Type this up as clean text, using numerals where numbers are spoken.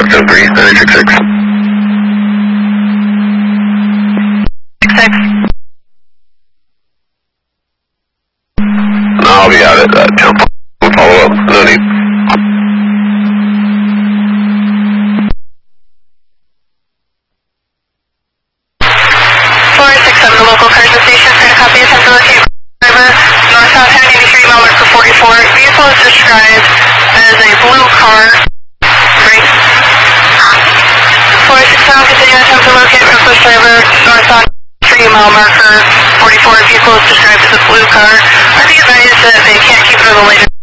3, 966. 66. I'll be out at 10. We'll follow up. No need. 467, the local Carson station, trying to copy attempt to locate driver, northbound 1083, mile marker 44. Vehicle is described as a blue car. Great. 467, continue attempt to locate reckless driver, northbound 3 mile marker 44. Vehicle is described as a blue car. Are they advised that they can't keep it on the latest?